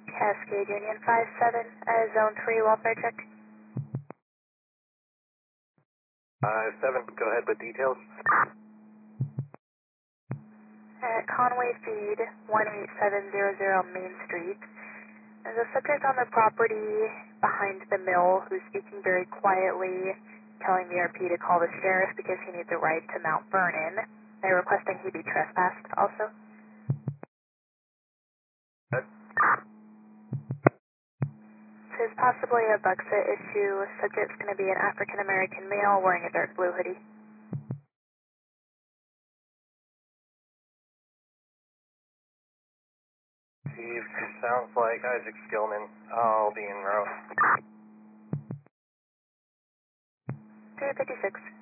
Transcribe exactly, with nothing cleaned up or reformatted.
Cascade Union five seven, uh, zone three, welfare check. five seven, go ahead with details. At Conway Feed, one eight seven zero zero Main Street. There's a subject on the property behind the mill who's speaking very quietly, telling the R P to call the sheriff because he needs a ride to Mount Vernon. They're requesting he be trespassed also. Good. This is possibly a Buckset issue. Subject's going to be an African American male wearing a dark blue hoodie. Steve, sounds like Isaac Skillman. I'll be en route. two fifty-six.